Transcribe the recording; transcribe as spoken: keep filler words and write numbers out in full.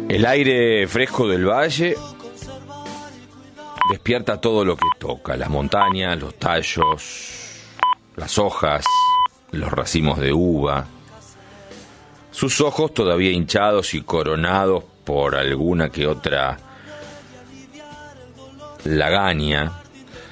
El aire fresco del valle despierta todo lo que toca, las montañas, los tallos, las hojas, los racimos de uva. Sus ojos todavía hinchados y coronados por alguna que otra lagaña